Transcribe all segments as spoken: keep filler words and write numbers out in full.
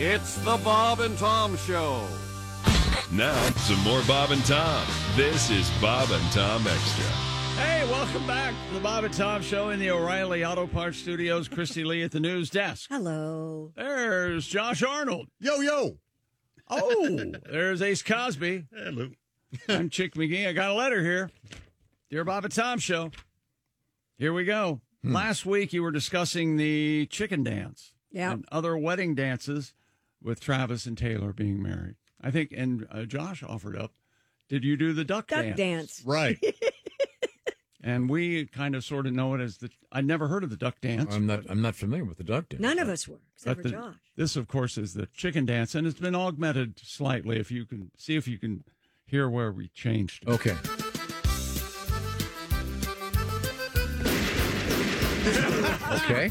It's the Bob and Tom Show. Now, some more Bob and Tom. This is Bob and Tom Extra. Hey, welcome back to the Bob and Tom Show in the O'Reilly Auto Parts Studios. Christy Lee at the news desk. Hello. There's Josh Arnold. Yo, yo. Oh, there's Ace Cosby. Hello. I'm Chick McGee. I got a letter here. Dear Bob and Tom Show. Here we go. Hmm. Last week you were discussing the chicken dance. Yeah. And other wedding dances with Travis and Taylor being married. I think, and uh, Josh offered up, did you do the duck, Duck dance? dance. Right. And we kind of sort of know it as the, I'd never heard of the duck dance. I'm not I'm not familiar with the duck dance. None of us were, except for the, Josh. This, of course, is the chicken dance, and it's been augmented slightly. If you can see if you can hear where we changed. Okay. Okay.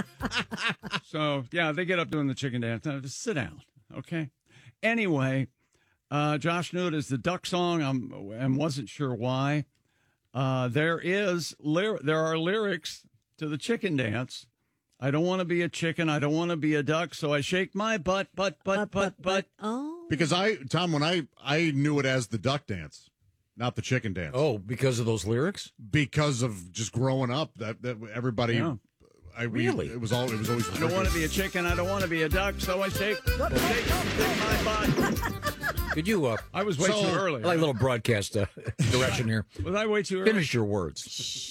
So, yeah, they get up doing the chicken dance. Now, just sit down, okay? Anyway, uh, Josh knew it as the duck song um, and wasn't sure why. Uh, there is ly- there are lyrics to the chicken dance. I don't want to be a chicken. I don't want to be a duck. So I shake my butt, butt, butt, butt, butt. Oh. Because I, Tom, when I, I knew it as the duck dance, not the chicken dance. Oh, because of those lyrics? Because of just growing up, that, that everybody, Yeah. I we, Really? it was all, it was always. I don't want to be a chicken. I don't want to be a duck. So I shake, shake, shake my butt. Could you, uh, I was way So- too early. I like a little broadcast uh, direction here. Was I way too early? Finish your words.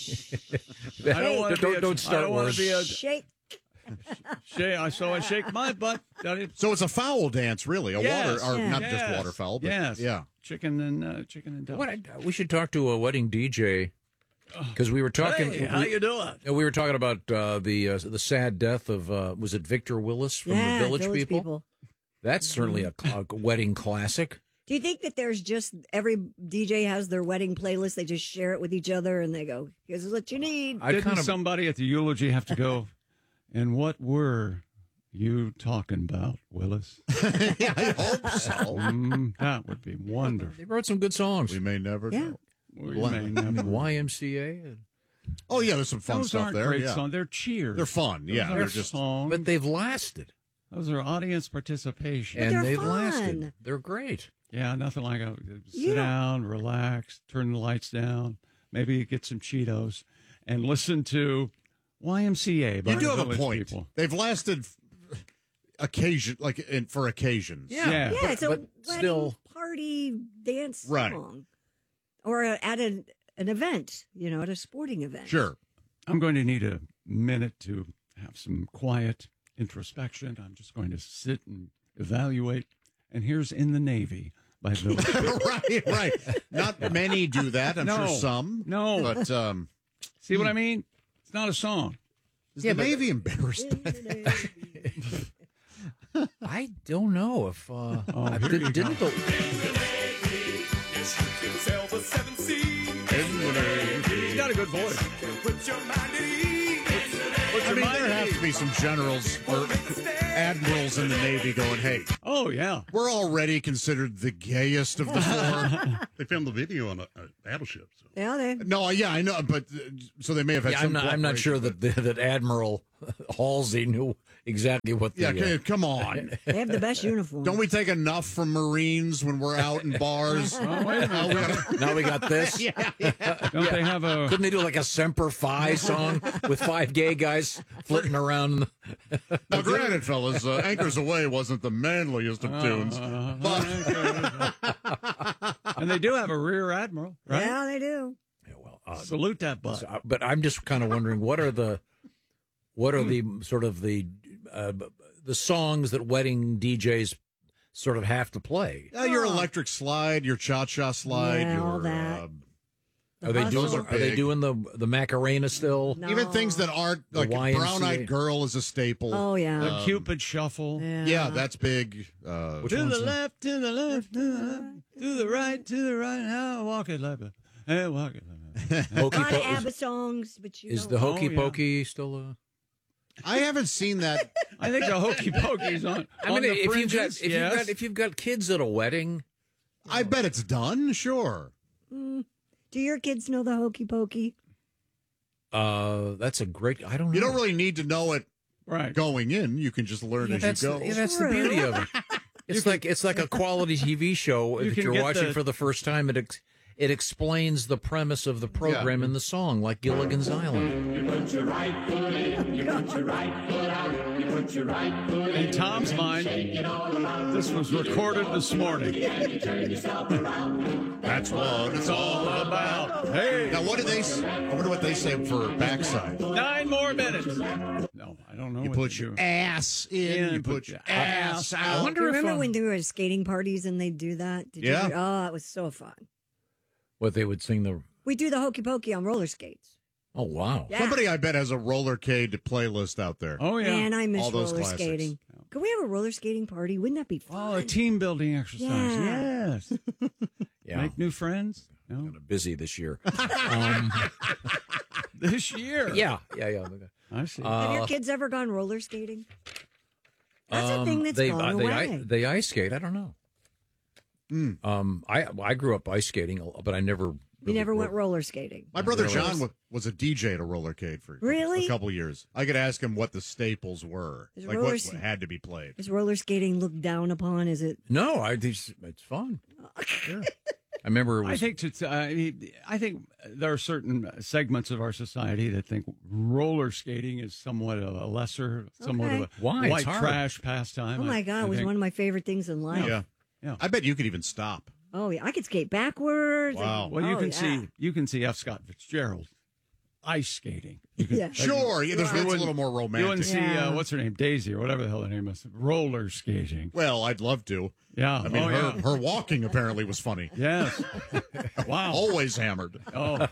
I don't want to Don't- be a, don't start I don't want words. to be a Shake. shake. So I shake my butt. So it's a fowl dance, really. A Yes. water, or Yeah. not Yes. just waterfowl, but Yes. yeah. Chicken and uh, chicken and duck. What I, we should talk to a wedding D J because we were talking. Hey, how we, you doing? we were talking about uh, the uh, the sad death of uh, was it Victor Willis from Yeah, the Village, Village People? People. That's certainly a, cl- a wedding classic. Do you think that there's just every D J has their wedding playlist? They just share it with each other and they go, here's what you need. I Didn't kind of somebody at the eulogy have to go, and what were you talking about, Willis? Yeah, I hope so. Mm, that would be wonderful. they wrote some good songs. We may never Yeah. know. We Well, may I never- mean, Y M C A. and- Oh, yeah, there's some fun Those stuff aren't there. great Yeah. songs. They're cheers. They're fun. Those Yeah, aren't they're just. songs. But they've lasted. Those are audience participation. And they're they've fun. lasted. They're great. Yeah, nothing like a sit Yeah. down, relax, turn the lights down, maybe get some Cheetos, and listen to Y M C A. by You do the have a Village point. People. They've lasted occasion, like in, for occasions. Yeah. Yeah, but- it's a but wedding still- party dance Right. song. Or a, at an, an event, you know, at a sporting event. Sure. I'm going to need a minute to have some quiet introspection. I'm just going to sit and evaluate. And here's In the Navy by Village People. right, right. Not many do that. I'm No. sure some. No. But um, See what I mean? It's not a song. is Yeah, the but- Navy embarrassed? In the Navy. I don't know if uh, Oh, I here did, you didn't the He's got a good voice. I mean, there have to be some generals or admirals in the Navy going, hey, Oh, yeah. we're already considered the gayest of the four. They filmed the video on a, a battleship. So. Yeah, they. No, yeah, I know, but uh, so they may have had yeah, some I'm not I'm not sure cooperation, that that Admiral Halsey knew exactly what the Yeah, uh, okay, come on. They have the best uniform. Don't we take enough from Marines when we're out in bars? Oh, wait a Now we minute. gotta- now we got this. Don't they have a... Couldn't they do like a Semper Fi song with five gay guys flitting around? Now, granted, fellas, uh, Anchors Away wasn't the manliest of tunes. Uh, But and they do have a rear admiral, right? Yeah, they do. Yeah, well, uh, Salute that butt. so, uh, but I'm just kind of wondering what are the what are the sort of the uh, the songs that wedding D Js sort of have to play? uh, your electric slide, your cha-cha slide, Yeah, your all that. uh, Are they doing Those are are they big. doing the the Macarena still? No. even things that aren't The like Y M C A. Brown Eyed Girl is a staple. Oh, yeah. The Um, Cupid Shuffle. yeah. Yeah, that's big. Uh, Which To one's the that? left, to the left, to the left, to the right, to the right. Now walk it like a... Hey, walk it like a... Hokey A lot of po- ABBA songs, but you is, is don't- the Hokey Oh, yeah. Pokey still a? I haven't seen that. I think the Hokey Pokey's on. I on mean, the if you've got fringes, if yes. you've got if you've got kids at a wedding, I bet it's done. Sure. Do your kids know the Hokey Pokey? uh, that's a great. I don't know. You don't really need to know it Right. going in. You can just learn Yeah, as that's you go. yeah, that's the beauty of it. It's like it's like a quality T V show You that can you're get watching the- for the first time. It ex, it explains the premise of the program in the song, like Gilligan's Island. In Tom's mind, this was recorded this morning. That's what it's all about. Hey, Now, what do they? s- I wonder what they say for backside. nine more minutes. No, I don't know. You what put to your do. ass in. In, You put put your your ass ass out. I wonder Do you if remember um, when they were at skating parties and they'd do that? Did Yeah. You, oh, it was so fun. what they would sing the. We do the hokey pokey on roller skates. Oh wow! Yeah. Somebody, I bet, has a rollercade playlist out there. Oh, yeah. Man, I miss All those roller classics. skating. Could we have a roller skating party? Wouldn't that be fun? Oh, a team building exercise. Yeah. Yes. Yeah, Make new friends. No. kind of busy this year. um, This year. yeah, yeah, yeah. I see. Uh, Have your kids ever gone roller skating? That's a Um, thing that's they, gone uh, they, away. I, they ice skate. I don't know. Um, I I grew up ice skating, but I never. you never went roller skating. My brother Really? John wa- was a D J at a rollercade for Really? a couple of years. I could ask him what the staples were, Is like roller what s- had to be played. Is roller skating looked down upon? Is it? No, I think it's fun. Sure. I remember it I was. think to, uh, I mean, I think there are certain segments of our society that think roller skating is somewhat of a lesser, somewhat Okay. of a Why? It's white hard. trash pastime. Oh my I- God! I It was think. one of my favorite things in life. Yeah. Yeah. I bet you could even stop. Oh yeah, I could skate backwards. Wow. Well, you Oh, can yeah. see you can see F. Scott Fitzgerald ice skating. You can, Yeah. Sure, yeah, there's Wow. that's a wouldn't- little more You romantic. wouldn't see Yeah. uh, what's her name, Daisy or whatever the hell her name is, roller skating. Well, I'd love to. Yeah. I mean, oh, her, yeah. her walking apparently was funny. Yes. Wow. Always hammered. Oh,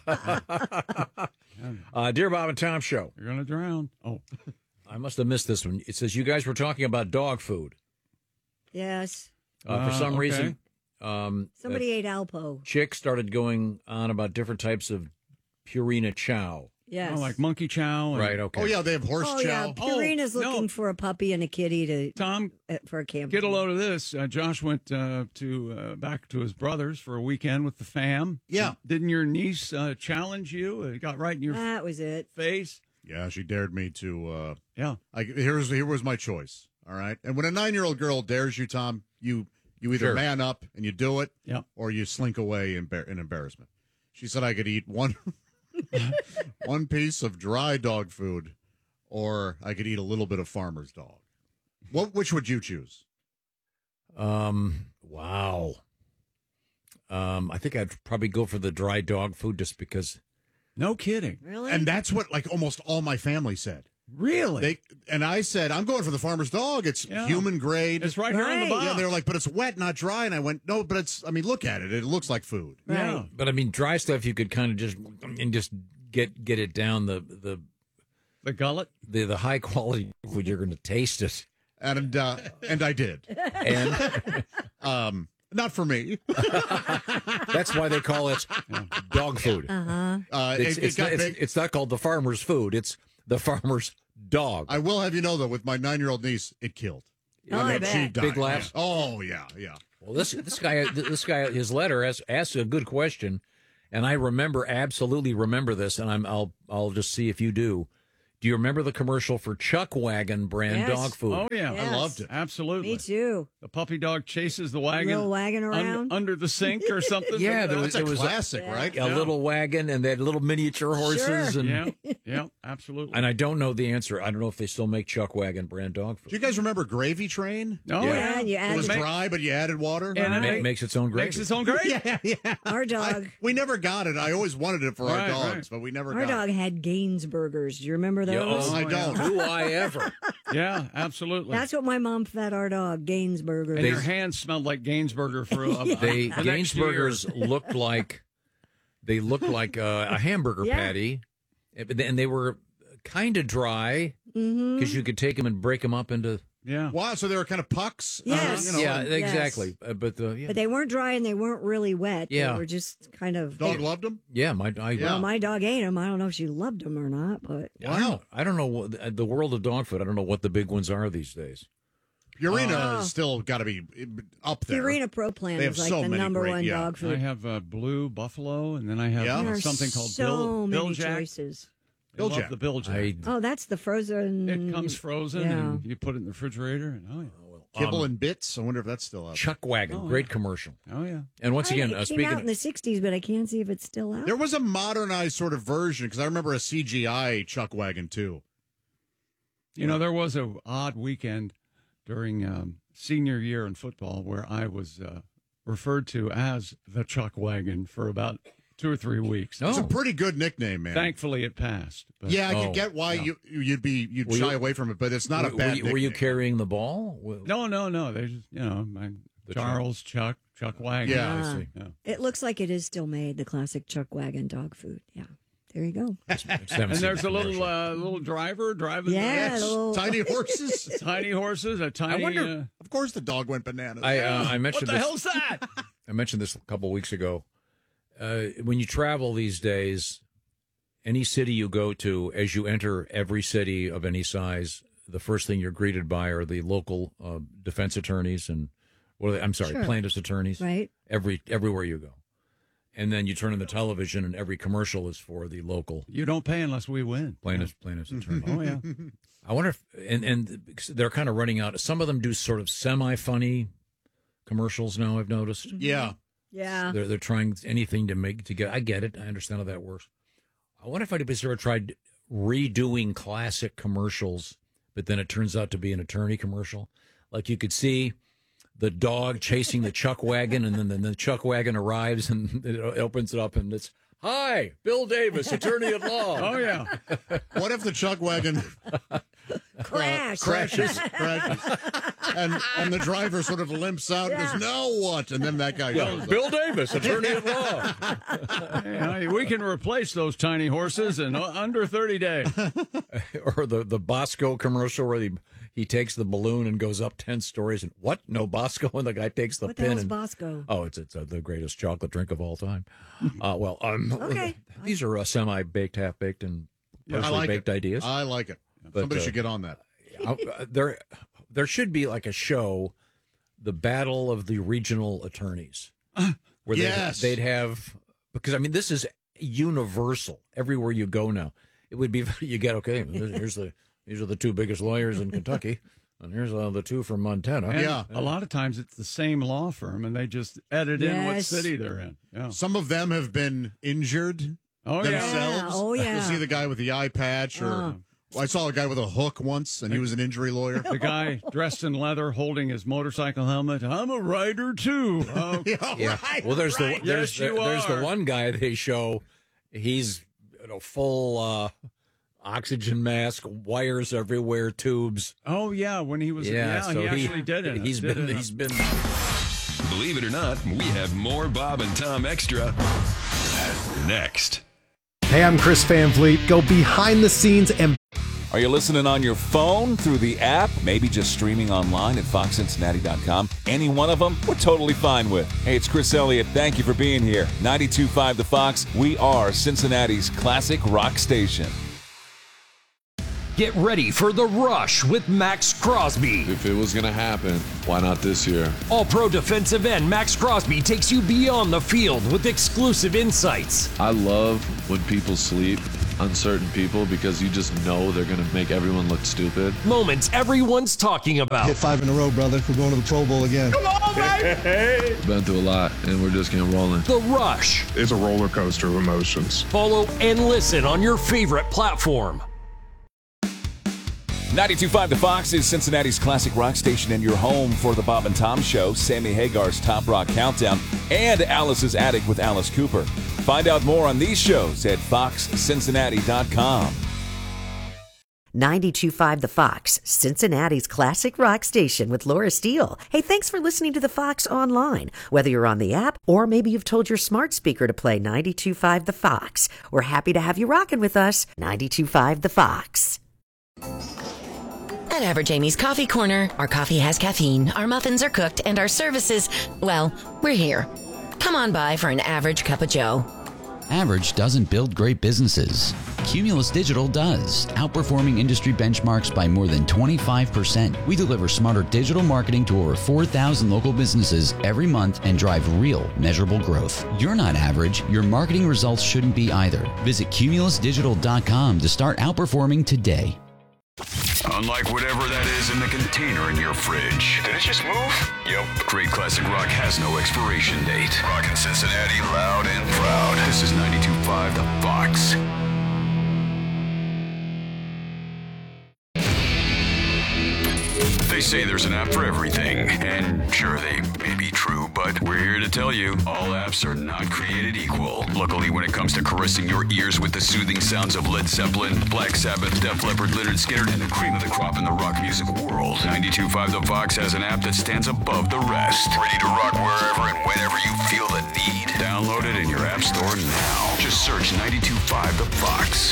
Uh, Dear Bob and Tom Show. you're gonna drown. Oh, I must have missed this one. It says you guys were talking about dog food. Yes. Uh, for Uh, some okay. reason, um, Somebody ate Alpo. a chick started going on about different types of Purina Chow. Yes. oh, like monkey chow. And, Right, okay. Oh yeah, they have horse Oh yeah, chow. Purina's Oh, no. looking for a puppy and a kitty to Tom, uh, for a camp. get a load of this. Uh, Josh went uh, to uh, back to his brother's for a weekend with the fam. Yeah. Didn't your niece uh, challenge you? It got right in your That was it. face. Yeah, she dared me to. Uh, Yeah. I, here's here was my choice. All right, and when a nine year old girl dares you, Tom, you you either Sure. man up and you do it, Yeah. or you slink away in, embar- in embarrassment. She said I could eat one one piece of dry dog food, or I could eat a little bit of farmer's dog. What which would you choose? Um, wow. Um, I think I'd probably go for the dry dog food just because. No kidding. Really? And that's what like almost all my family said. Really? They and I said I'm going for the farmer's dog. It's Yeah. human grade. it's right, here in the Right. box. Yeah, they were like, but it's wet, not dry. And I went, no, but it's. I mean, look at it. It looks like food. yeah. Right. But I mean, dry stuff you could kind of just and just get get it down the the The gullet. the, the high quality food. You're going to taste it, And uh, and I did. and Um, not for me. that's why they call it dog food. Uh-huh. Uh, It's it, it it's, got not, it's, big. it's not called the farmer's food. It's the farmer's dog. I will have you know though, with my nine-year-old niece, it killed. Oh, I mean, bet. she died. Big laughs? Oh yeah, yeah. Well, this this guy this guy his letter asks, asks a good question, and I remember absolutely remember this, and I'm I'll I'll just see if you do. Do you remember the commercial for Chuck Wagon brand Yes. dog food? Oh yeah. Yes. I loved it. Absolutely. Me too. The puppy dog chases the wagon, Little wagon un- around. under the sink or something. Yeah, there was- That's a it was a- classic, Yeah. right? A little wagon and they had little miniature horses Sure. and Yeah, yeah, absolutely. and I don't know the answer. I don't know if they still make Chuck Wagon brand dog Do food. you guys remember Gravy Train? oh Yeah. yeah, Yeah, you It add was the- dry, but you added water. And It it ma- ma- makes its own gravy. makes its own gravy. yeah, yeah. our dog. I- we never got it. I always wanted it for our Right, dogs, right. but we never Our got dog it. had Gainsburgers. Do you remember those? Yeah, oh, I yeah. don't. Do I ever? Yeah, absolutely. That's what my mom fed our dog, Gainsburgers. and your hands smelled like Gainsburger for a, a, They the next year. Gainsburgers looked like they looked like a, a hamburger Yeah. patty, and they were kind of dry because Mm-hmm. you could take them and break them up into. Yeah. Wow, so they were kind of pucks. Yes. you know, yeah, and yes. exactly. Uh, but the yeah, But they weren't dry and they weren't really wet. Yeah. They were just kind of. dog loved them. yeah, my I, Yeah. Well, my dog ate them. I don't know if she loved them or not, but I don't know. I don't know what the world of dog food. I don't know what the big ones are these days. Purina Oh. has still got to be up there. Purina Pro Plan They is have like so the many number great- one yeah. dog I food. have uh, blue buffalo, and then I have Yeah? uh, There are something called so Bill, many Bill Jack. choices. They love Biljack. the Biljack. I, Oh, that's the frozen. It comes frozen, Yeah. and you put it in the refrigerator. And, oh, yeah. Kibble um, and Bits. I wonder if that's still out. Chuck Wagon, Oh, great yeah. commercial. Oh, yeah. And once I- again, it uh, came speaking out in the sixties, but I can't see if it's still out. There was a modernized sort of version because I remember a C G I Chuck Wagon too. You know, there was a odd weekend during um, senior year in football where I was uh, referred to as the Chuck Wagon for about two or three weeks. No. It's a pretty good nickname, man. Thankfully, it passed. But yeah, I Oh, could get why yeah. you you'd be you'd Were shy you- away from it, but it's not were, a bad. were you, were you nickname. carrying the ball? Well, No, no, no. They just, you know, my The Charles, Chuck, Chuck Wagon. Yeah, I Ah. see. Yeah. It looks like it is still made, the classic Chuck Wagon dog food. Yeah. There you go. Just haven't And seen there's the a little commercial. uh, little driver driving Yeah, the the little- Tiny horses. tiny horses, a tiny. I wonder. uh, Of course, the dog went bananas. I uh, I what mentioned the this. hell's that? I mentioned this a couple weeks ago. Uh, when you travel these days, any city you go to, as you enter every city of any size, the first thing you're greeted by are the local uh, defense attorneys and, what are they, I'm sorry, Sure. plaintiffs' attorneys. Right? Every everywhere you go, and then you turn on the television, and every commercial is for the local You don't pay unless we win. plaintiffs plaintiffs attorney. Oh yeah. I wonder if and and they're kind of running out. Some of them do sort of semi-funny commercials now. I've noticed. yeah. Yeah. They're they're trying anything to make to get. I get it. I understand how that works. I wonder if I'd ever tried redoing classic commercials, but then it turns out to be an attorney commercial. Like you could see the dog chasing the Chuck Wagon, and then, then the Chuck Wagon arrives and it opens it up, and it's hi, Bill Davis, attorney at law. Oh yeah. What if the Chuck Wagon Crash. crashes, crashes, and and the driver sort of limps out and goes, "Now what?" And then that guy goes, Bill Davis, attorney at law. Hey, honey, we can replace those tiny horses in uh, under thirty days. Or the the Bosco commercial where he he takes the balloon and goes up ten stories, and what? No Bosco, and the guy takes the What the pin hell's and Bosco? oh, it's it's uh, the greatest chocolate drink of all time. Uh, well, um, Okay. these are uh, semi baked, half baked, and I partially like baked it. ideas. I like it. But, Somebody uh, should get on that. Uh, there, there should be like a show, the Battle of the Regional Attorneys, where they'd- Yes. they'd have because I mean this is universal everywhere you go now. It would be you get okay. Here's the these are the two biggest lawyers in Kentucky, and here's uh, the two from Montana. And Yeah. A lot of times it's the same law firm, and they just edit in what Yes. city they're in. Yeah. Some of them have been injured Oh yeah. themselves. Oh, yeah. You'll see the guy with the eye patch, or Uh. well, I saw a guy with a hook once, and he was an injury lawyer. The guy dressed in leather holding his motorcycle helmet. I'm a rider too. Oh, Yeah. Well, there's the there's Yes, you there- there's the are. one guy they show. He's you know full uh, oxygen mask, wires everywhere, tubes. oh yeah. When he was yeah, so he actually did it. He's did been it. he's been. Believe it or not, we have more Bob and Tom Extra next. Hey, I'm Chris Van Vliet. Go behind the scenes and Are you listening on your phone, through the app, maybe just streaming online at fox cincinnati dot com? Any one of them, we're totally fine with. Hey, it's Chris Elliott. Thank you for being here. ninety-two point five The Fox. We are Cincinnati's classic rock station. Get ready for The Rush with Max Crosby. If it was going to happen, why not this year? All-Pro defensive end Max Crosby takes you beyond the field with exclusive insights. I love when people sleep on certain people because you just know they're going to make everyone look stupid. Moments everyone's talking about. Hit five in a row, brother. We're going to the Pro Bowl again. Come on, baby! Been through a lot, and we're just getting rolling. The Rush. It's a roller coaster of emotions. Follow and listen on your favorite platform. ninety-two point five The Fox is Cincinnati's classic rock station and your home for the Bob and Tom Show, Sammy Hagar's Top Rock Countdown, and Alice's Attic with Alice Cooper. Find out more on these shows at fox cincinnati dot com. ninety-two point five The Fox, Cincinnati's classic rock station with Laura Steele. Hey, thanks for listening to The Fox online. Whether you're on the app or maybe you've told your smart speaker to play ninety-two point five The Fox. We're happy to have you rocking with us. ninety-two point five The Fox. At Average Amy's Coffee Corner, our coffee has caffeine, our muffins are cooked, and our services, well, we're here. Come on by for an average cup of joe. Average doesn't build great businesses. Cumulus Digital does, outperforming industry benchmarks by more than twenty-five percent. We deliver smarter digital marketing to over four thousand local businesses every month and drive real, measurable growth. You're not average. Your marketing results shouldn't be either. Visit cumulus digital dot com to start outperforming today. Unlike whatever that is in the container in your fridge. Did it just move? Yep. Great classic rock has no expiration date. Rockin' Cincinnati loud and proud. This is ninety-two point five The Fox. They say there's an app for everything, and sure, they may be true, but we're here to tell you, all apps are not created equal. Luckily, when it comes to caressing your ears with the soothing sounds of Led Zeppelin, Black Sabbath, Def Leppard, Lynyrd Skynyrd, and the cream of the crop in the rock music world, ninety-two point five The Fox has an app that stands above the rest. Ready to rock wherever and whenever you feel the need. Download it in your app store now. Just search ninety-two point five The Fox.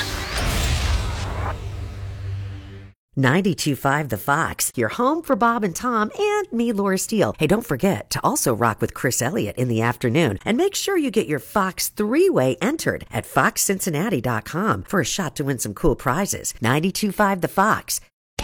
ninety-two point five The Fox, your home for Bob and Tom and me, Laura Steele. Hey, don't forget to also rock with Chris Elliott in the afternoon. And make sure you get your Fox three-way entered at fox cincinnati dot com for a shot to win some cool prizes. ninety-two point five The Fox.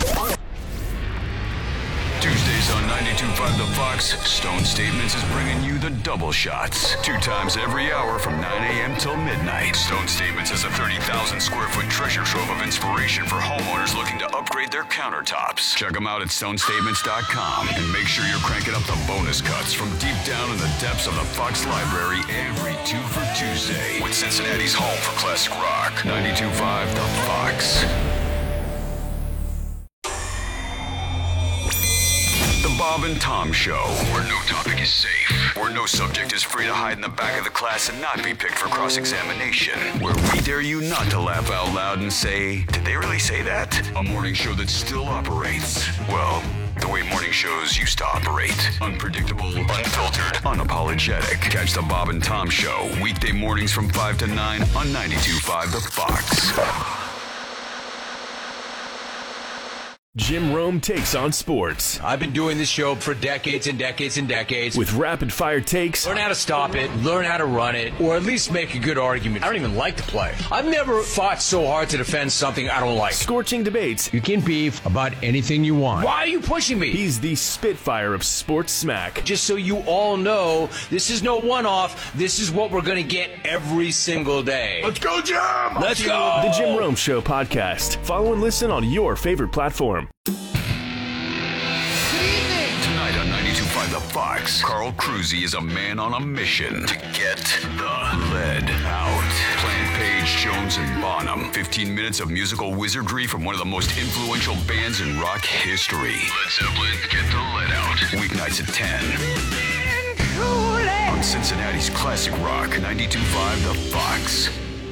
Tuesdays on ninety-two point five The Fox, Stone Statements is bringing you the double shots. Two times every hour from nine a.m. till midnight. Stone Statements is a thirty thousand square foot treasure trove of inspiration for homeowners looking to upgrade their countertops. Check them out at stone statements dot com and make sure you're cranking up the bonus cuts from deep down in the depths of the Fox Library every two for Tuesday with Cincinnati's home for classic rock. ninety-two point five The Fox. The Bob and Tom Show, where no topic is safe, where no subject is free to hide in the back of the class and not be picked for cross-examination, where we dare you not to laugh out loud and say, did they really say that? A morning show that still operates, well, the way morning shows used to operate. Unpredictable, unfiltered, unapologetic. Catch the Bob and Tom Show, weekday mornings from five to nine on ninety-two point five The Fox. Jim Rome takes on sports. I've been doing this show for decades and decades and decades. With rapid fire takes. Learn how to stop it, learn how to run it, or at least make a good argument. I don't even like to play. I've never fought so hard to defend something I don't like. Scorching debates. You can beef about anything you want. Why are you pushing me? He's the Spitfire of sports smack. Just so you all know, this is no one-off. This is what we're going to get every single day. Let's go, Jim! Let's go! The Jim Rome Show podcast. Follow and listen on your favorite platform. Tonight on ninety-two point five The Fox, Carl Cruzy is a man on a mission to get the lead out. Plant Page, Jones, and Bonham. fifteen minutes of musical wizardry from one of the most influential bands in rock history. Led Zeppelin, Get the Lead Out. Weeknights at ten. On Cincinnati's classic rock, ninety-two point five The Fox.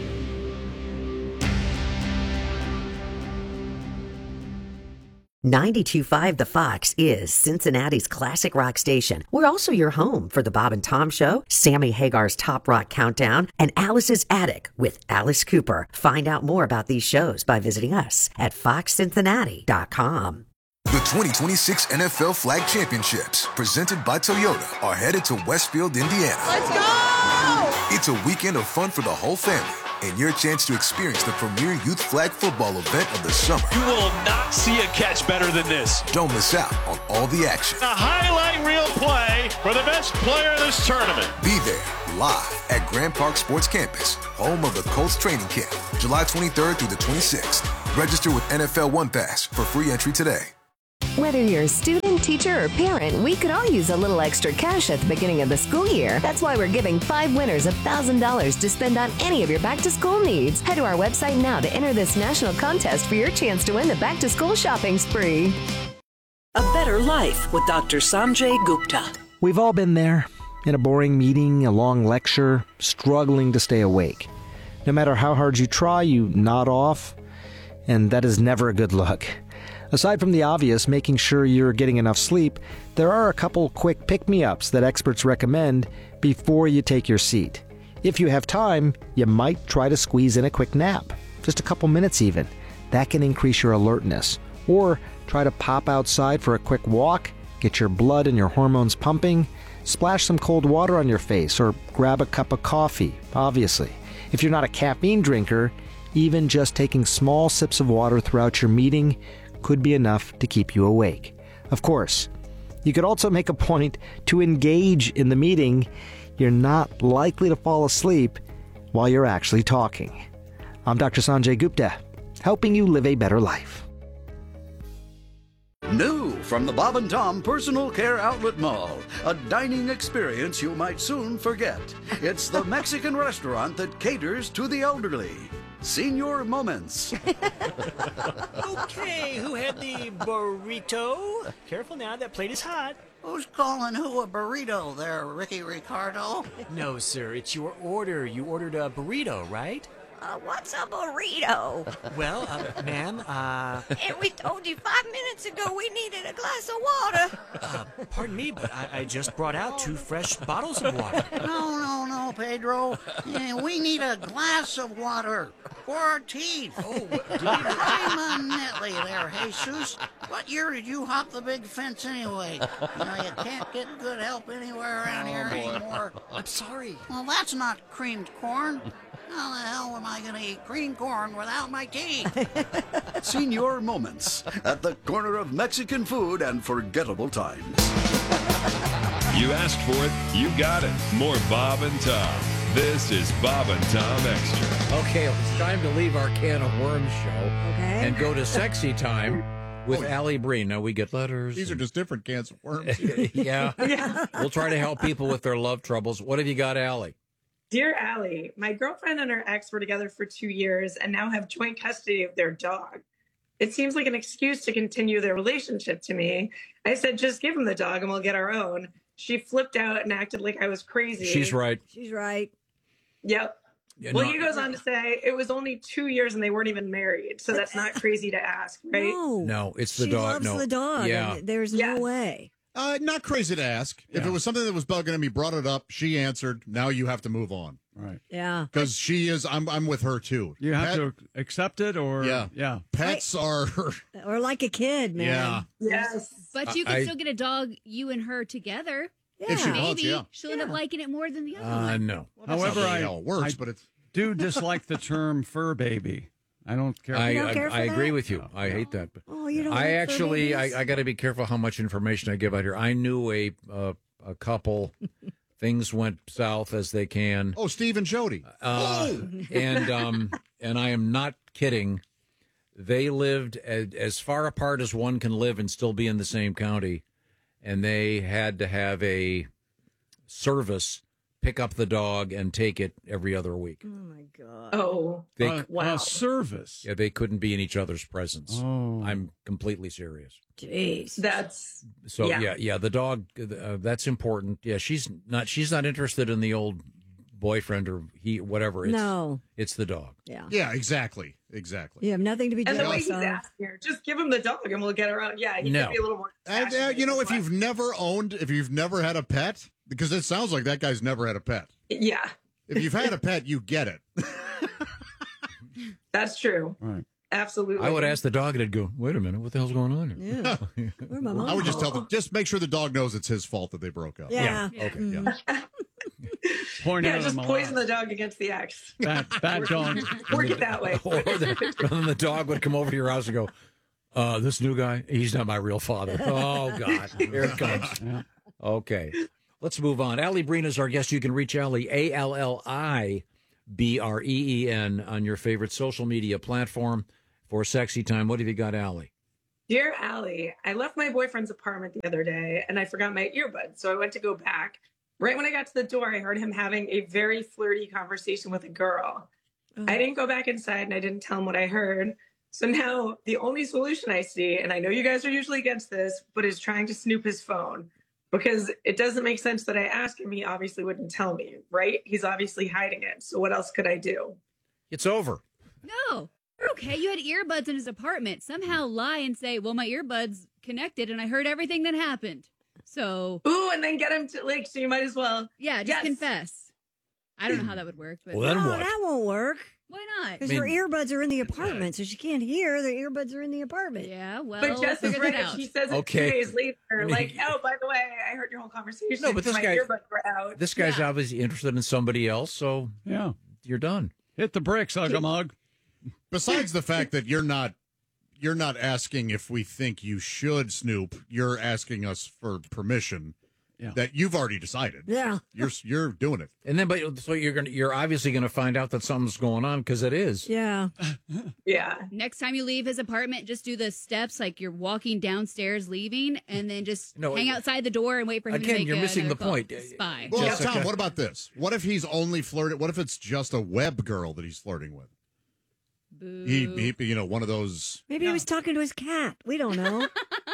ninety-two point five The Fox is Cincinnati's classic rock station. We're also your home for the Bob and Tom Show, Sammy Hagar's Top Rock Countdown, and Alice's Attic with Alice Cooper. Find out more about these shows by visiting us at fox cincinnati dot com. The twenty twenty-six N F L Flag Championships, presented by Toyota, are headed to Westfield, Indiana. Let's go! It's a weekend of fun for the whole family, and your chance to experience the premier youth flag football event of the summer. You will not see a catch better than this. Don't miss out on all the action. A highlight reel play for the best player in this tournament. Be there, live at Grand Park Sports Campus, home of the Colts training camp, July twenty-third through the twenty-sixth. Register with N F L One Pass for free entry today. Whether you're a student, teacher, or parent, we could all use a little extra cash at the beginning of the school year. That's why we're giving five winners one thousand dollars to spend on any of your back-to-school needs. Head to our website now to enter this national contest for your chance to win the back-to-school shopping spree. A Better Life with Doctor Sanjay Gupta. We've all been there. In a boring meeting, a long lecture, struggling to stay awake. No matter how hard you try, you nod off, and that is never a good look. Aside from the obvious, making sure you're getting enough sleep, there are a couple quick pick-me-ups that experts recommend before you take your seat. If you have time, you might try to squeeze in a quick nap, just a couple minutes even. That can increase your alertness. Or try to pop outside for a quick walk, get your blood and your hormones pumping, splash some cold water on your face, or grab a cup of coffee, obviously. If you're not a caffeine drinker, even just taking small sips of water throughout your meeting could be enough to keep you awake. Of course, you could also make a point to engage in the meeting. You're not likely to fall asleep while you're actually talking. I'm Doctor Sanjay Gupta, helping you live a better life. New from the Bob and Tom Personal Care Outlet Mall, a dining experience you might soon forget. It's the Mexican restaurant that caters to the elderly. Senior Moments. Okay, who had the burrito? Careful now, that plate is hot. Who's calling who a burrito there, Ricky Ricardo? No, sir, it's your order. You ordered a burrito, right? Uh, what's a burrito? Well, uh, ma'am, uh... And we told you five minutes ago we needed a glass of water. Uh, pardon me, but I, I just brought out two fresh bottles of water. No, no, no, Pedro. Yeah, we need a glass of water for our teeth. Oh, Permanently there, Jesus. What year did you hop the big fence anyway? You know, you can't get good help anywhere around here anymore. I'm sorry. Well, that's not creamed corn. How the hell am I going to eat green corn without my teeth? Senior Moments at the corner of Mexican food and forgettable times. You asked for it, you got it. More Bob and Tom. This is Bob and Tom Extra. Okay, it's time to leave our can of worms show okay. and go to Sexy Time with Allie Breen. Now, we get letters. These and... are just different cans of worms. yeah. yeah. We'll try to help people with their love troubles. What have you got, Allie? Dear Allie, my girlfriend and her ex were together for two years and now have joint custody of their dog. It seems like an excuse to continue their relationship to me. I said, just give him the dog and we'll get our own. She flipped out and acted like I was crazy. She's right. She's right. Yep. Yeah, well, no, he goes on to say it was only two years and they weren't even married. So that's not crazy to ask, right? No, no it's the she dog. loves no. the dog. Yeah. And there's yes. no way. Uh, not crazy to ask. Yeah. If it was something that was bugging him, he brought it up. She answered. Now you have to move on. Right. Yeah. Because she is, I'm I'm with her too. You have Pet, to accept it or, yeah. yeah. Pets are. Or like a kid, man. Yeah. Yes. But you can I, still get a dog, you and her together. Yeah. If she Maybe wants, yeah. she'll end up liking it more than the other Uh, one. no. Well, However, not really I, how it works, I but it's. do dislike the term fur baby. I don't care. I, You don't I, care for I agree that? with you. I hate that. But Oh, you don't I like fur actually, babies? I, I got to be careful how much information I give out here. I knew a uh, a couple. Things went south as they can. Oh, Steve and Jody. Uh, oh. and um, and I am not kidding. They lived as, as far apart as one can live and still be in the same county, and they had to have a service pick up the dog and take it every other week. Oh, my God. Oh, They, Uh, wow. a service. yeah, they couldn't be in each other's presence. Oh. I'm completely serious. Jeez. That's So yeah, Yeah. yeah, the dog. Uh, that's important. Yeah, she's not. She's not interested in the old boyfriend or he, whatever. It's, No. it's the dog. Yeah. Yeah, exactly. Exactly. You have nothing to be and the way jealous he's of. asking her, just give him the dog and we'll get around. Yeah, he No. could be a little more. And, uh, passionate you know, if than you've never owned, if you've never had a pet, because it sounds like that guy's never had a pet. what- Yeah, If you've had a pet, you get it. that's true. Right. Absolutely. I would ask the dog, and it'd go, "Wait a minute, what the hell's going on here?" Yeah. Where'd my mom I would just go? tell them, just make sure the dog knows it's his fault that they broke up. Yeah. Yeah. Okay. Mm. Yeah. Point Yeah, out just them a poison lot. the dog against the ex. Bad, bad dog. Work it that way. Or the, then the dog would come over to your house and go, uh, "This new guy, he's not my real father." Oh God, here it comes. Yeah. Okay, let's move on. Allie Breen is our guest. You can reach Allie, A L L I B R E E N, on your favorite social media platform for Sexy Time. What have you got, Allie? Dear Allie, I left my boyfriend's apartment the other day and I forgot my earbuds. So I went to go back. Right when I got to the door, I heard him having a very flirty conversation with a girl. Oh. I didn't go back inside and I didn't tell him what I heard. So now the only solution I see, and I know you guys are usually against this, but is trying to snoop his phone. Because it doesn't make sense that I ask him. He obviously wouldn't tell me, right? He's obviously hiding it. So what else could I do? It's over. No. Okay, you had earbuds in his apartment. Somehow lie and say, well, my earbuds connected and I heard everything that happened. So. Ooh, and then get him to, like, so you might as well. Yeah, just Yes. confess. I don't know how that would work. But Well, then No, what? that won't work. why not? Because I mean- your earbuds are in the apartment, so she can't hear. The earbuds are in the apartment. Yeah, well, But Jess is figure right. that If out. she says it Okay. two days later, I mean, like, oh, by the way, I heard your whole conversation. No, but this my guy- earbuds were out. This guy's Yeah. obviously interested in somebody else, so Yeah. you're done. Hit the bricks, Uggamug. Besides the fact that you're not you're not asking if we think you should snoop, you're asking us for permission. Yeah. That you've already decided. Yeah. You're you're doing it. And then, but so you're going to you're obviously going to find out that something's going on because it is. Yeah. Yeah. Next time you leave his apartment, just do the steps like you're walking downstairs leaving, and then just No, hang it- outside the door and wait for him to Again, make you're missing the another call. point. Spy. Well, Jessica. Tom, what about this? What if he's only flirting? What if it's just a web girl that he's flirting with? Boo. He, he, you know, one of those. Maybe he was talking to his cat. We don't know.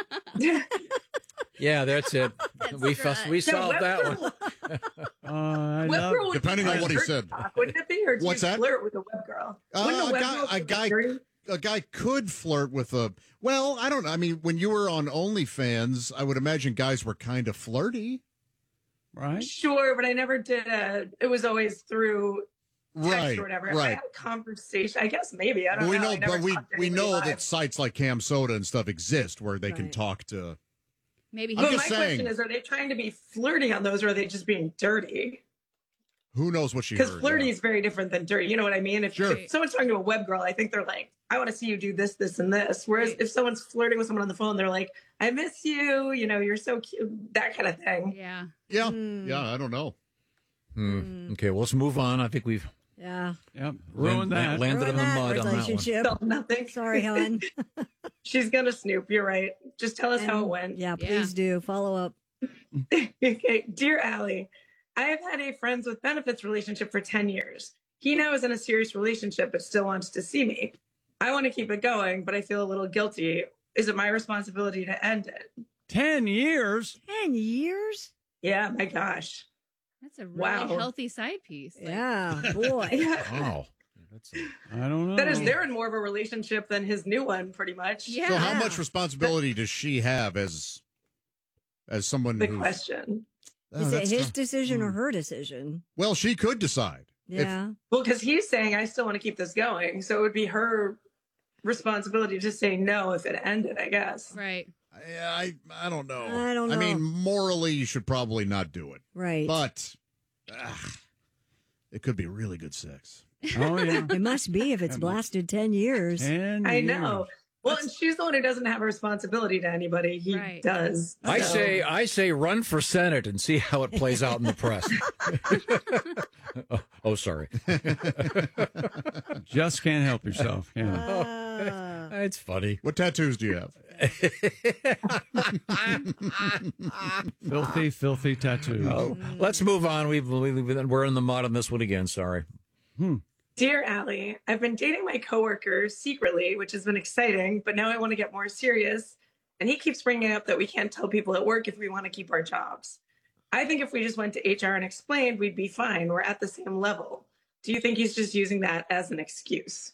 Yeah, that's it. we fuss, we Yeah, solved web that girl- one. Uh, I Web love, girl would Depending be on what he dirty said. talk, wouldn't it be? Or do What's you that? flirt with a web girl? Uh, Wouldn't a a web guy, girl a be guy, dirty? a guy could flirt with a. Well, I don't know. I mean, when you were on OnlyFans, I would imagine guys were kind of flirty, right? Sure, but I never did a. It was always through text Right, or whatever. If I right. had a conversation. I guess maybe I don't But we know. know, I never but we talked to we anybody know live. that sites like Cam Soda and stuff exist where they can Right. talk to. Maybe I'm But he my just saying. question is: are they trying to be flirty on those, or are they just being dirty? Who knows what she Because heard? flirty yeah. is very different than dirty. You know what I mean? If, Sure. if someone's talking to a web girl, I think they're like, I want to see you do this, this, and this. Whereas Right. if someone's flirting with someone on the phone, they're like, I miss you. You know, you're so cute. That kind of thing. Yeah. Yeah, Hmm. yeah. I don't know. Hmm. Okay, well, let's move on. I think we've Yeah. Yep. Ruined land- that. landed Ruin in the that mud on that one. relationship. So nothing. Sorry, hon. She's gonna snoop. You're right. Just tell us how it And- went. Yeah, Yeah. please do. Follow up. Okay, dear Allie, I have had a friends with benefits relationship for ten years. He now is in a serious relationship, but still wants to see me. I want to keep it going, but I feel a little guilty. Is it my responsibility to end it? Ten years? Ten years? Yeah, my gosh. That's a really Wow. healthy side piece. Like, Yeah, boy. Wow. That's I don't know. That is, they're in more of a relationship than his new one, pretty much. Yeah. So, how much responsibility does she have as as someone The who's? question. Oh, Is it that's his tough. decision or her decision? Well, she could decide. If- Yeah. Well, because he's saying, I still want to keep this going. So it would be her responsibility to say no if it ended, I guess. Right. I, I I don't know. I don't I know. mean, morally, you should probably not do it. Right. But ah, it could be really good sex. Oh, yeah. It must be if it's lasted ten years. Ten I years. know. Well, and she's the one who doesn't have a responsibility to anybody. He Right. does. I So- say, I say, run for Senate and see how it plays out in the press. oh, oh, sorry. Just can't help yourself. Yeah. Ah. It's funny. What tattoos do you have? Filthy, filthy tattoo. Oh, let's move on. We've, we've we're in the mud on this one again. Sorry. Dear Allie, I've been dating my coworker secretly, which has been exciting, but now I want to get more serious. And he keeps bringing up that we can't tell people at work if we want to keep our jobs. I think if we just went to H R and explained, we'd be fine. We're at the same level. Do you think he's just using that as an excuse?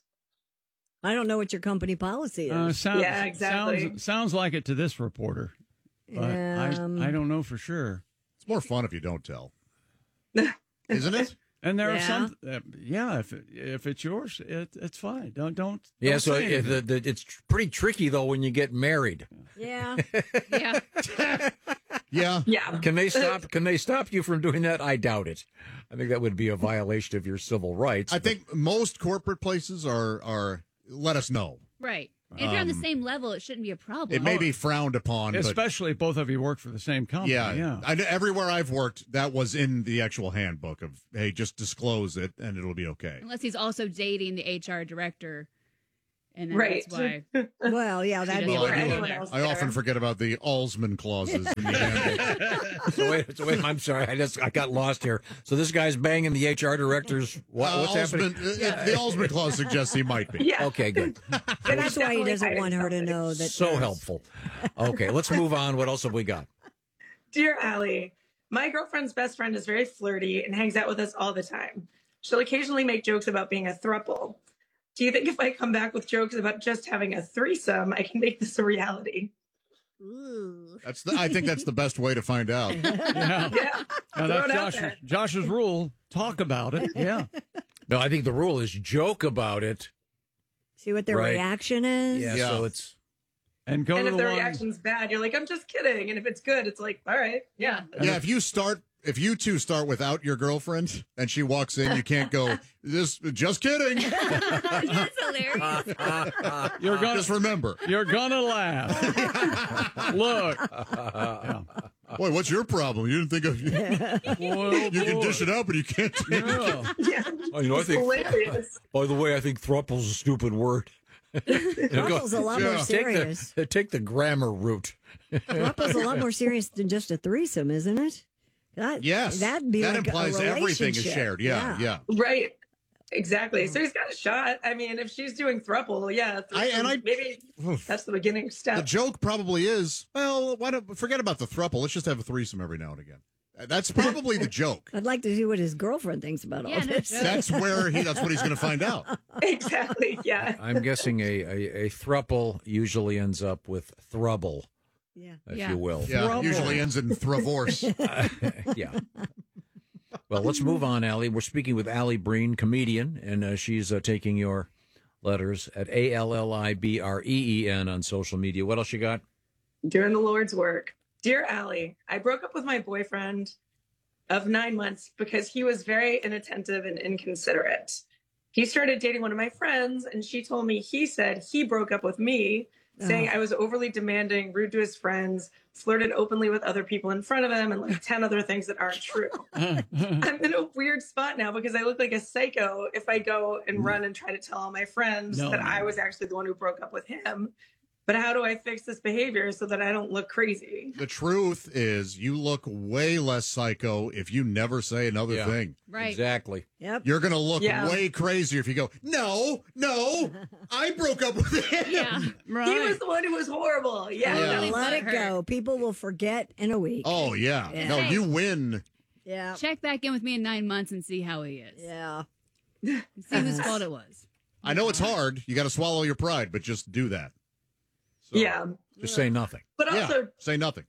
I don't know what your company policy is. Uh, sounds, Yeah, exactly. Sounds, sounds like it to this reporter. But Um, I, I don't know for sure. It's more fun if you don't tell, isn't it? And there Yeah. are some, uh, yeah. If it, if it's yours, it, it's fine. Don't don't. Yeah, don't so say it, anything. the, the, it's tr- pretty tricky though when you get married. Yeah. Yeah. Yeah. Yeah. Can they stop? Can they stop you from doing that? I doubt it. I think that would be a violation of your civil rights. I but- think most corporate places are are let us know. Right. If you're on the Um, same level, it shouldn't be a problem. It may be frowned upon, but especially if both of you work for the same company. yeah, Yeah. I, know everywhere I've worked, that was in the actual handbook of hey, just disclose it and it'll be okay. Unless he's also dating the H R director. And then Right. that's why. Well, yeah, that'd be doesn't Or want to anyone go there. else I often there. forget about the Alsman clauses in the handbook. so wait, so wait, I'm sorry. I just I got lost here. So this guy's banging the H R director's. What, Uh, what's Alsman, happening? uh, The Alsman clause suggests he might be. Yeah. Okay, good. And that's why he definitely doesn't hiding want her to something. know that. So there's- helpful. Okay, let's move on. What else have we got? Dear Allie, my girlfriend's best friend is very flirty and hangs out with us all the time. She'll occasionally make jokes about being a throuple. Do you think if I come back with jokes about just having a threesome, I can make this a reality? Ooh. That's the, I think that's the best way to find out. Yeah. Yeah. Now, Throw that's it out Josh's, there. Josh's rule. Talk about it. Yeah. No, I think the rule is joke about it. See what their Right. reaction is? Yeah, Yeah. so it's And go And to if the the one. reaction's bad, you're like, I'm just kidding. And if it's good, it's like, all right, yeah. Yeah, if you start if you two start without your girlfriend and she walks in, you can't go, this, just kidding. That's hilarious. You're gonna Just remember. You're gonna laugh. Look. Yeah. Boy, what's your problem? You didn't think of Well, you can boy. dish it out, but you can't. Yeah. Yeah. Oh, you know, I It's think. hilarious. By the way, I think "thruple's" a stupid word. Thrupple's a lot more Take serious. the, take the grammar route. Thrupple's a lot more serious than just a threesome, isn't it? That, Yes. That'd be that like implies a everything is relationship. shared. Yeah, yeah. Right. Exactly. So he's got a shot. I mean, if she's doing thruple, yeah, I- and I- maybe that's the beginning step. The joke probably is, well, why don't forget about the throuple? Let's just have a threesome every now and again. That's probably the joke. I'd like to see what his girlfriend thinks about Yeah, all no this. shit. That's where he. That's what he's going to find out. Exactly. Yeah. I'm guessing a, a, a thruple usually ends up with throuble, Yeah. if Yeah. you will. Yeah, Throuple. usually ends in thravorce. Yeah. Well, let's move on, Allie. We're speaking with Allie Breen, comedian, and uh, she's uh, taking your letters at A L L I B R E E N on social media. What else you got? Doing the Lord's work. Dear Allie, I broke up with my boyfriend of nine months because he was very inattentive and inconsiderate. He started dating one of my friends, and she told me he said he broke up with me, saying I was overly demanding, rude to his friends, flirted openly with other people in front of him, and like ten other things that aren't true. I'm in a weird spot now because I look like a psycho if I go and run and try to tell all my friends No, that no. I was actually the one who broke up with him. But how do I fix this behavior so that I don't look crazy? The truth is, you look way less psycho if you never say another Yeah. thing. Right. Exactly. Yep. You're going to look Yeah. way crazier if you go, no, no, I broke up with him. Yeah. Right. He was the one who was horrible. Yeah. Yeah. Really Let it butthurt. go. People will forget in a week. Oh, yeah. Yeah. No, you win. Yeah. Check back in with me in nine months and see how he is. Yeah. See whose fault it was. I know it's hard. You got to swallow your pride, but just do that. So, Yeah. Just say nothing. But yeah, also say nothing.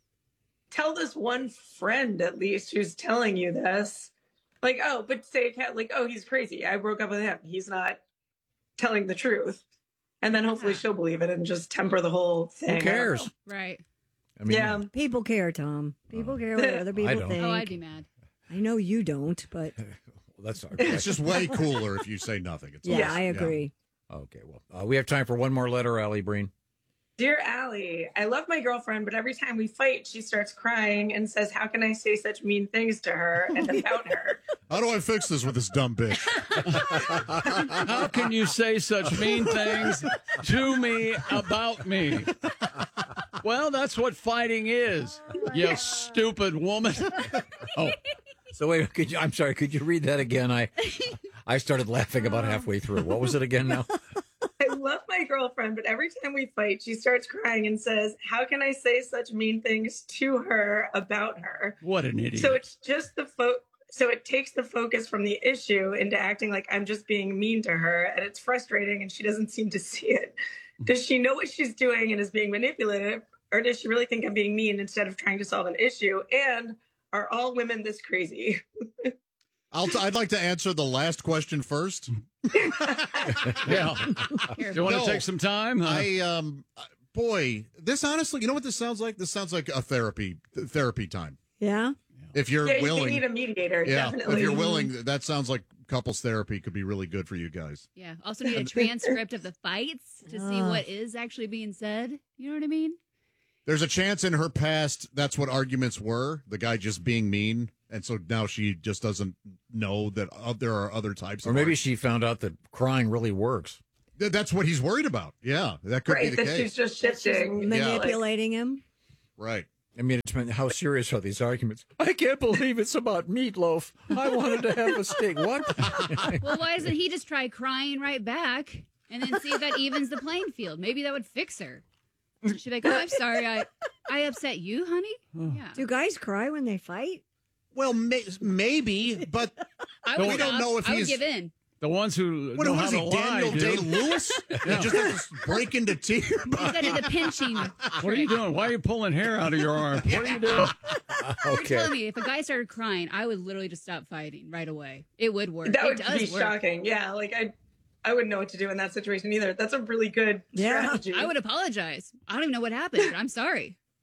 tell this one friend at least who's telling you this. Like, oh, but say a cat like, oh, he's crazy. I broke up with him. He's not telling the truth. And then hopefully she'll believe it and just temper the whole thing. I Who don't cares? know. Right. I mean, Yeah. People care, Tom. People care what other people don't. think. Oh, I'd be mad. I know you don't, but well, that's our It's just way cooler if you say nothing. It's yeah, awesome. I agree. Okay, well, uh, we have time for one more letter, Allie Breen. Dear Allie, I love my girlfriend, but every time we fight, she starts crying and says, how can I say such mean things to her and about her? How do I fix this with this dumb bitch? How can you say such mean things to me about me? Well, that's what fighting is, you stupid woman. Oh, so wait, could you, I'm sorry, could you read that again? I I started laughing about halfway through. What was it again now? I love my girlfriend, but every time we fight, she starts crying and says, how can I say such mean things to her about her? What an idiot. So it's just the fo- so it takes the focus from the issue into acting like I'm just being mean to her, and it's frustrating and she doesn't seem to see it. Does she know what she's doing and is being manipulative, or does she really think I'm being mean instead of trying to solve an issue? And are all women this crazy? I'll t- I'd like to answer the last question first. Yeah. Do you want No. to take some time? I um, boy, this honestly, you know what this sounds like? This sounds like a therapy th- therapy time. Yeah. If you're yeah, willing, you need a mediator, yeah. definitely. If you're willing, that sounds like couples therapy could be really good for you guys. Yeah. Also need a transcript of the fights to see what is actually being said. You know what I mean? There's a chance in her past that's what arguments were, the guy just being mean. And so now she just doesn't know that uh, there are other types. Or of maybe art. she found out that crying really works. Th- That's what he's worried about. Yeah, that could right, be the that case. she's just shifting. Manipulating him. Right. I mean, it's been, how serious are these arguments? I can't believe it's about meatloaf. I wanted to have a steak. What? Well, why doesn't he just try crying right back and then see if that evens the playing field? Maybe that would fix her. She'd be like, oh, I'm sorry. I, I upset you, honey? Yeah. Do guys cry when they fight? Well, may- maybe, but I we would don't stop. know if I would he's give in. The ones who What know was how to he, lie, Daniel dude. Day-Lewis? He just has to break into tears. He's got to do the pinching. What are you doing? Why are you pulling hair out of your arm? What are you doing? You're telling me if a guy started crying, I would literally just stop fighting right away. It would work. That it would does be work. shocking. Yeah, like I, I wouldn't know what to do in that situation either. That's a really good Yeah. strategy. I would apologize. I don't even know what happened, but I'm sorry.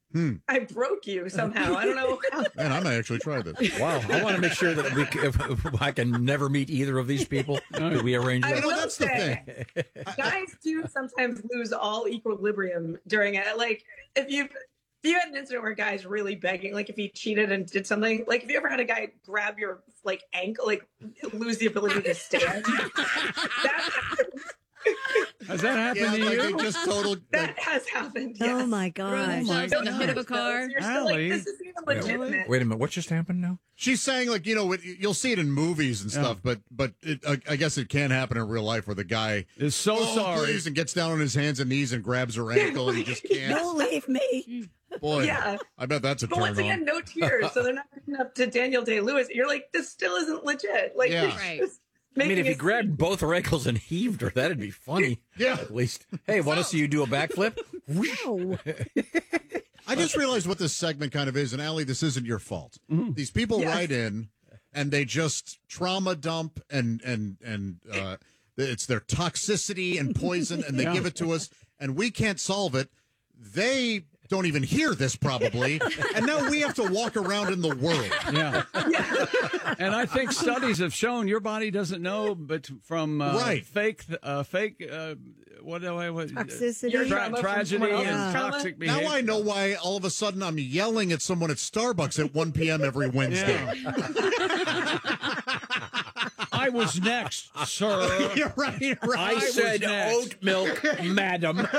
Hmm. I broke you somehow. I don't know how. Man, I might actually try this. Wow, I want to make sure that we, if, if I can never meet either of these people. Could we arrange I that? will that's say, the thing. Guys do sometimes lose all equilibrium during it. Like if you if you had an incident where a guy's really begging, like if he cheated and did something, like if you ever had a guy grab your like ankle, like lose the ability to stand. That Has that happened Yeah, to like you? they just total. that has happened. Oh Yes. my gosh. my on the hood of a car. You're still like, Allie. this isn't even legitimate. Wait a minute, what just happened now? She's saying, like, you know, it, you'll see it in movies and stuff, but but it, I, I guess it can happen in real life where the guy Is so oh, sorry. please, and gets down on his hands and knees and grabs her ankle and he just can't. Don't leave me. Boy, Yeah. I bet that's a But turn once again, on. no tears, so they're not good up to Daniel Day-Lewis. You're like, this still isn't legit. Like, Yeah. this Right. is I mean, making if he it grabbed both her ankles and heaved her, that'd be funny. Yeah. At least. Hey, want to see you do a backflip? Wow. I just realized what this segment kind of is, and Allie, this isn't your fault. These people Yes. write in and they just trauma dump and and and uh, it's their toxicity and poison, and they Yeah. give it to us, and we can't solve it. They don't even hear this probably, and now we have to walk around in the world. Yeah. And I think studies have shown your body doesn't know, but from uh, Right. fake, uh, fake, uh, what do I, what? Toxicity. Tra- Trauma from tragedy someone and else's trauma? toxic behavior. Now I know why all of a sudden I'm yelling at someone at Starbucks at one p.m. every Wednesday. I was next, sir. You're right, you're right. I was said next. oat milk, madam.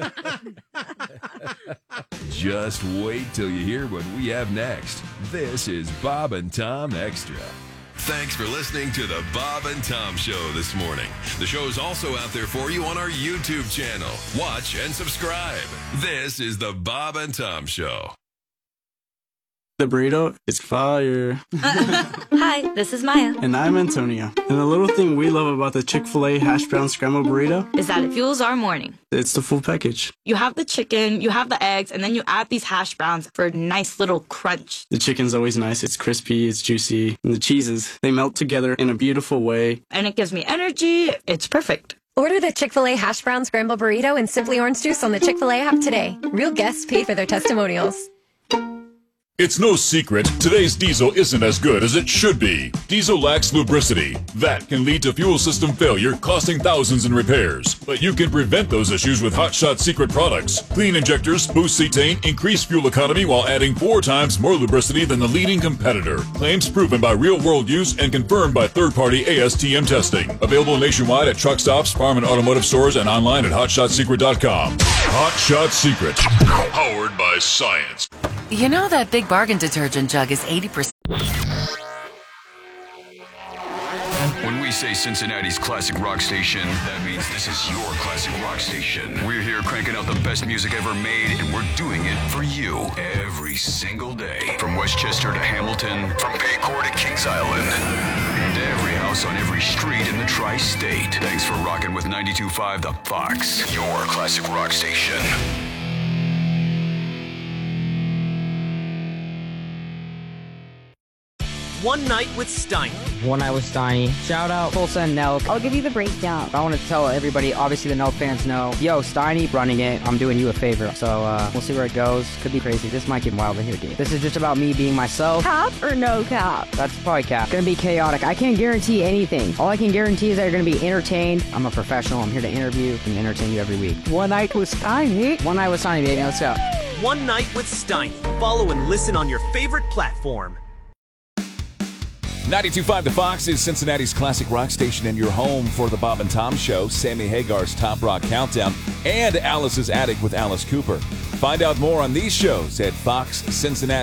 Just wait till you hear what we have next. This is Bob and Tom Extra. Thanks for listening to the Bob and Tom Show this morning. The show is also out there for you on our YouTube channel. Watch and subscribe. This is the Bob and Tom Show. The burrito is fire. Hi, this is Maya. And I'm Antonio. And the little thing we love about the Chick-fil-A hash brown scrambled burrito Is that it fuels our morning. it's the full package. You have the chicken, you have the eggs, and then you add these hash browns for a nice little crunch. The chicken's always nice. It's crispy, it's juicy. And the cheeses, they melt together in a beautiful way. And it gives me energy. It's perfect. Order the Chick-fil-A hash brown scramble burrito and Simply Orange Juice on the Chick-fil-A app today. Real guests pay for their testimonials. It's no secret, today's diesel isn't as good as it should be. Diesel lacks lubricity. That can lead to fuel system failure, costing thousands in repairs. But you can prevent those issues with Hot Shot Secret products. Clean injectors, boost cetane, increase fuel economy while adding four times more lubricity than the leading competitor. Claims proven by real-world use and confirmed by third-party A S T M testing. Available nationwide at truck stops, farm and automotive stores, and online at hot shot secret dot com. Hot Shot Secret. Powered by science. You know that Big Bargain detergent jug is eighty percent. When we say Cincinnati's classic rock station, that means this is your classic rock station. We're here cranking out the best music ever made, and we're doing it for you every single day. From Westchester to Hamilton, from Paycor to Kings Island, and every house on every street in the tri-state. Thanks for rocking with ninety-two point five The Fox, your classic rock station. One Night with Steiny. One Night with Steiny. Shout out Tulsa and Nelk. I'll give you the breakdown. I want to tell everybody, obviously the Nelk fans know, yo, Steiny running it. I'm doing you a favor. So uh, we'll see where it goes. Could be crazy. This might get wild in here, dude. This is just about me being myself. Cap or no cap? That's probably cap. Gonna be chaotic. I can't guarantee anything. All I can guarantee is that you're gonna be entertained. I'm a professional. I'm here to interview and entertain you every week. One Night with Steiny. One Night with Steiny, baby. Let's go. One Night with Steiny. Follow and listen on your favorite platform. ninety-two point five The Fox is Cincinnati's classic rock station and your home for the Bob and Tom Show, Sammy Hagar's Top Rock Countdown, and Alice's Attic with Alice Cooper. Find out more on these shows at Fox Cincinnati.